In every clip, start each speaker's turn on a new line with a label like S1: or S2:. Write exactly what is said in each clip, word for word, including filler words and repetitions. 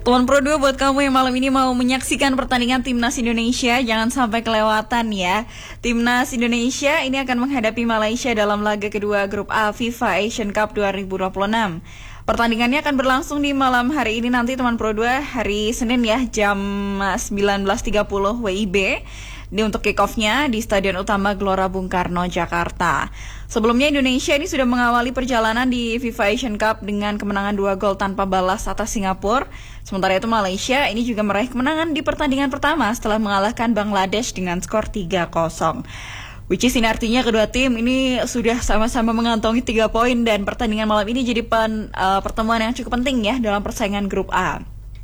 S1: Teman Pro dua, buat kamu yang malam ini mau menyaksikan pertandingan Timnas Indonesia, jangan sampai kelewatan ya. Timnas Indonesia ini akan menghadapi Malaysia dalam laga kedua Grup A FIFA Asian Cup dua ribu dua puluh enam. Pertandingannya akan berlangsung di malam hari ini nanti teman Pro dua, hari Senin ya, jam sembilan belas tiga puluh W I B. Ini untuk kick-off-nya di Stadion Utama Gelora Bung Karno, Jakarta. Sebelumnya Indonesia ini sudah mengawali perjalanan di FIFA Asian Cup dengan kemenangan dua gol tanpa balas atas Singapura. Sementara itu Malaysia ini juga meraih kemenangan di pertandingan pertama setelah mengalahkan Bangladesh dengan skor tiga kosong. Which is ini artinya kedua tim ini sudah sama-sama mengantongi tiga poin dan pertandingan malam ini jadi pen, uh, pertemuan yang cukup penting ya dalam persaingan Grup A.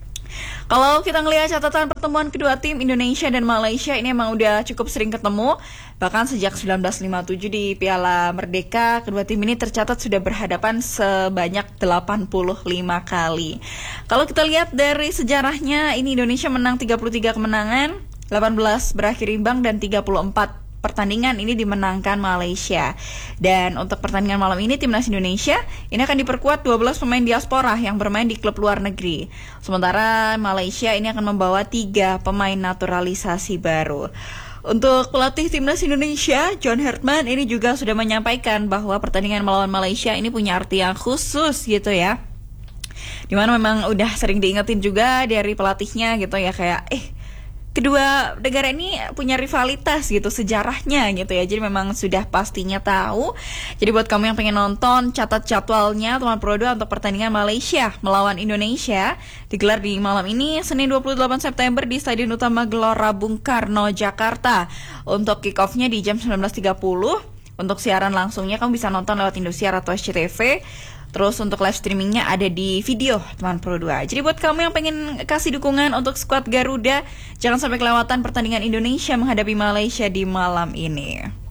S1: Kalau kita ngelihat catatan pertemuan kedua tim Indonesia dan Malaysia ini emang udah cukup sering ketemu. Bahkan sejak seribu sembilan ratus lima puluh tujuh di Piala Merdeka, kedua tim ini tercatat sudah berhadapan sebanyak delapan puluh lima kali. Kalau kita lihat dari sejarahnya, ini Indonesia menang tiga puluh tiga kemenangan, delapan belas berakhir imbang dan tiga puluh empat pertandingan ini dimenangkan Malaysia. Dan untuk pertandingan malam ini Timnas Indonesia ini akan diperkuat dua belas pemain diaspora yang bermain di klub luar negeri. Sementara Malaysia ini akan membawa tiga pemain naturalisasi baru. Untuk pelatih Timnas Indonesia, John Herdman ini juga sudah menyampaikan bahwa pertandingan melawan Malaysia ini punya arti yang khusus gitu ya. Dimana memang udah sering diingetin juga dari pelatihnya gitu ya, kayak eh kedua negara ini punya rivalitas gitu, sejarahnya gitu ya. Jadi memang sudah pastinya tahu. Jadi buat kamu yang pengen nonton, catat jadwalnya teman Pro dua untuk pertandingan Malaysia melawan Indonesia digelar di malam ini Senin dua puluh delapan September di Stadion Utama Gelora Bung Karno, Jakarta. Untuk kick-off-nya di jam sembilan belas tiga puluh. Untuk siaran langsungnya kamu bisa nonton lewat Indosiar atau S C T V. Terus untuk live streamingnya ada di video teman Pro dua. Jadi buat kamu yang pengen kasih dukungan untuk skuad Garuda, jangan sampai kelewatan pertandingan Indonesia menghadapi Malaysia di malam ini.